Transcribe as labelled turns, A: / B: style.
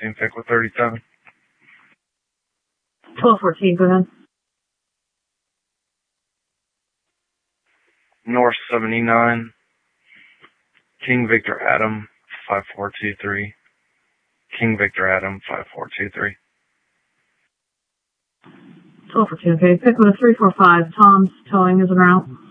A: 1214, pick with 37.
B: 1214, go ahead.
A: North 79, King Victor Adam, 5423. King Victor Adam, 5423.
B: 1214, okay. Pick with a 345. Tom's towing is en route.